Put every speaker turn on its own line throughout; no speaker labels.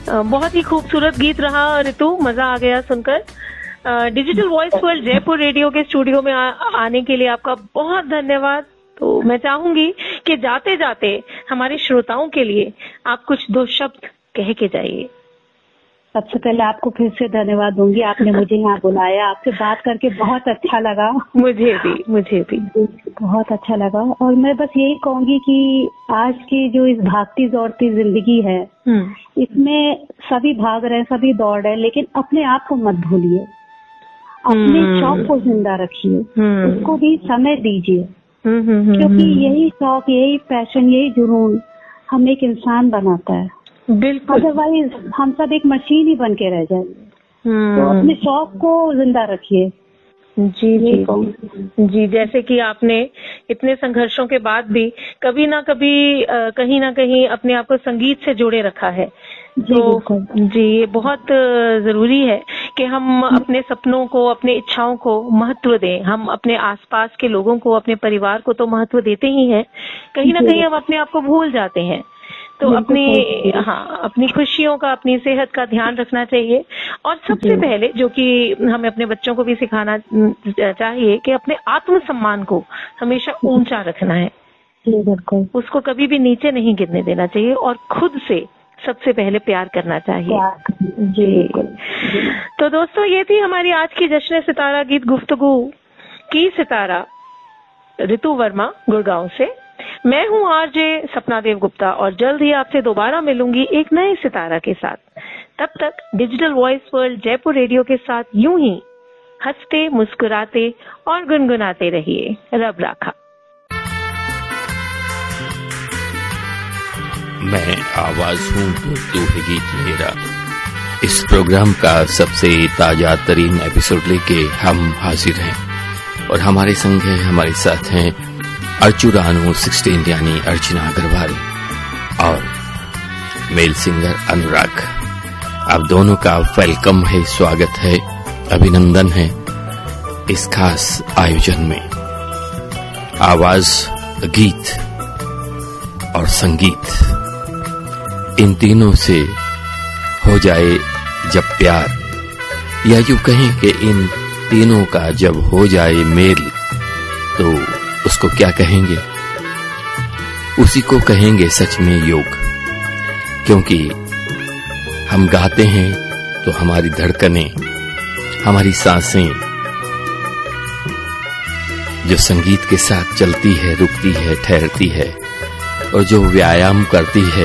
बहुत ही खूबसूरत गीत रहा ऋतु, मजा आ गया सुनकर। Digital voice world Jaipur radio के स्टूडियो में आने के लिए आपका बहुत धन्यवाद। तो मैं चाहूंगी कि जाते जाते हमारे श्रोताओं के लिए आप कुछ दो शब्द कह के जाइए।
सबसे पहले आपको फिर से धन्यवाद दूंगी, आपने मुझे यहाँ बुलाया, आपसे बात करके बहुत अच्छा लगा।
मुझे भी
बहुत अच्छा लगा। और मैं बस यही कहूंगी कि आज की जो इस भागती दौड़ती जिंदगी है, इसमें सभी भाग रहे हैं, सभी दौड़ रहे हैं, लेकिन अपने आप को मत भूलिए, अपने शौक को जिंदा रखिए, उसको भी समय दीजिए, क्योंकि यही शौक, यही पैशन, यही जुनून हम एक इंसान बनाता है।
बिल्कुल,
अदरवाइज हम सब एक मशीन ही बन के रह जाएंगे। तो अपने शौक को जिंदा रखिए।
जी, जैसे कि आपने इतने संघर्षों के बाद भी कभी ना कभी कहीं ना कहीं अपने आप को संगीत से जोड़े रखा है। तो जी, ये बहुत जरूरी है कि हम अपने सपनों को, अपने इच्छाओं को महत्व दें। हम अपने आसपास के लोगों को, अपने परिवार को तो महत्व देते ही हैं, कहीं ना कहीं हम अपने आप को भूल जाते हैं। तो अपनी खुशियों का, अपनी सेहत का ध्यान रखना चाहिए। और सबसे पहले जो कि हमें अपने बच्चों को भी सिखाना चाहिए कि अपने आत्मसम्मान को हमेशा ऊंचा रखना है, उसको कभी भी नीचे नहीं गिरने देना चाहिए और खुद से सबसे पहले प्यार करना चाहिए। जी। तो दोस्तों, ये थी हमारी आज की जश्न सितारा गीत गुफ्तगू की सितारा ऋतु वर्मा गुड़गांव से। मैं हूँ आरजे सपना देव गुप्ता और जल्द ही आपसे दोबारा मिलूंगी एक नए सितारा के साथ। तब तक digital voice world Jaipur radio के साथ यूं ही हंसते, मुस्कुराते और गुनगुनाते रहिए। रब राखा।
मैं आवाज हूँ तो तू है गीत मेरा। इस प्रोग्राम का सबसे ताजा तरीन एपिसोड लेके हम हाजिर हैं और हमारे संग है, हमारे साथ हैं अर्चुरानु 16 यानी अर्चना अग्रवाल और मेल सिंगर अनुराग। आप दोनों का वेलकम है, स्वागत है, अभिनंदन है इस खास आयोजन में। आवाज, गीत और संगीत, इन तीनों से हो जाए जब प्यार, या यूं कहें कि इन तीनों का जब हो जाए मेल, तो उसको क्या कहेंगे? उसी को कहेंगे सच में योग। क्योंकि हम गाते हैं तो हमारी धड़कनें, हमारी सांसें जो संगीत के साथ चलती है, रुकती है, ठहरती है और जो व्यायाम करती है,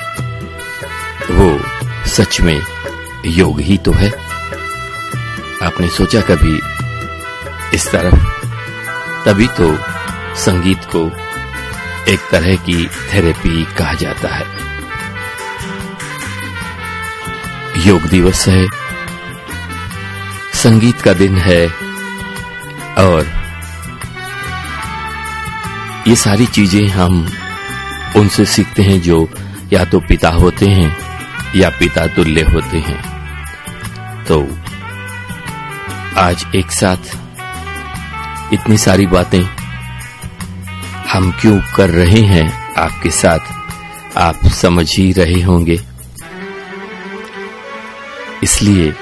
वो सच में योग ही तो है। आपने सोचा कभी इस तरफ? तभी तो संगीत को एक तरह की थेरेपी कहा जाता है। योग दिवस है, संगीत का दिन है और ये सारी चीजें हम उनसे सीखते हैं जो या तो पिता होते हैं या पिता तुल्य होते हैं। तो आज एक साथ इतनी सारी बातें हम क्यों कर रहे हैं आपके साथ, आप समझ ही रहे होंगे। इसलिए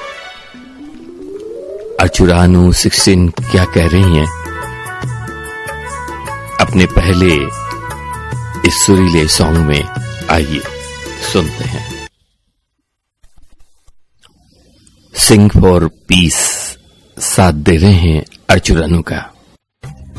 अर्चुरानु 16 क्या कह रही हैं, अपने पहले इस सुरीले सॉन्ग में आइए सुनते हैं। सिंग फॉर पीस साथ दे रहे हैं अर्चुरानु का।